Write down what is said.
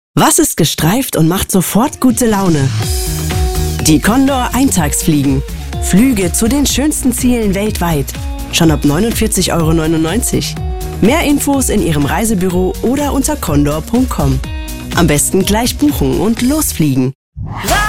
Was ist gestreift und macht sofort gute Laune? Die Condor Eintagsfliegen. Flüge zu den schönsten Zielen weltweit. Schon ab 49,99 Euro. Mehr Infos in Ihrem Reisebüro oder unter condor.com. Am besten gleich buchen und losfliegen.